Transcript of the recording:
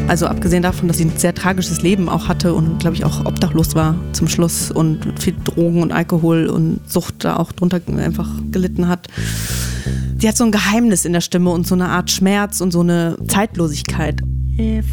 Also abgesehen davon, dass sie ein sehr tragisches Leben auch hatte und, glaube ich, auch obdachlos war zum Schluss und viel Drogen und Alkohol und Sucht da auch drunter einfach gelitten hat. Sie hat so ein Geheimnis in der Stimme und so eine Art Schmerz und so eine Zeitlosigkeit.